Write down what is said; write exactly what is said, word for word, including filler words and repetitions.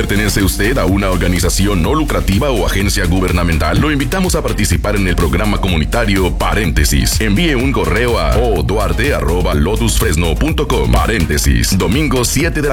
¿Pertenece usted a una organización no lucrativa o agencia gubernamental? Lo invitamos a participar en el programa comunitario Paréntesis. Envíe un correo a o duarte arroba lotus fresno punto com. Paréntesis. Domingo siete de la